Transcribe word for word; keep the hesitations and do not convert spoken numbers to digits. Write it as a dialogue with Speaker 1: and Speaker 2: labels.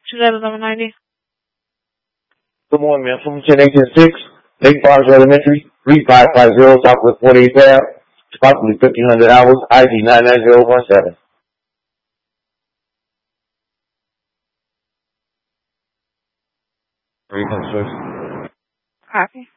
Speaker 1: two eleven ninety.
Speaker 2: Good morning, ma'am. From ten eighteen six, Lake Forest Elementary, three five five zero, Southwest forty-eighth Ave, approximately fifteen hundred hours, I D nine nine zero one seven.
Speaker 3: Three hundred six.
Speaker 1: Copy.